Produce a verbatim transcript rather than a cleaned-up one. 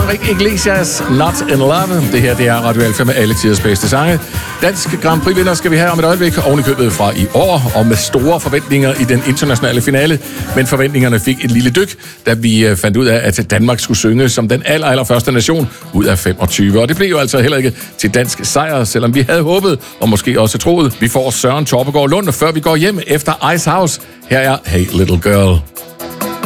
Enrique Iglesias, Not in Love. Det her, det er Radio Alfa med alle tiders bedste sange. Dansk Grand Prix-vinder skal vi have om et øjeblik, oven i købet fra i år, og med store forventninger i den internationale finale. Men forventningerne fik et lille dyk, da vi fandt ud af, at Danmark skulle synge som den aller, aller første nation ud af femogtyve. Og det blev jo altså heller ikke til dansk sejr, selvom vi havde håbet, og måske også troet. Vi får Søren Torpegaard Lund, før vi går hjem efter Ice House. Her er Hey Little Girl.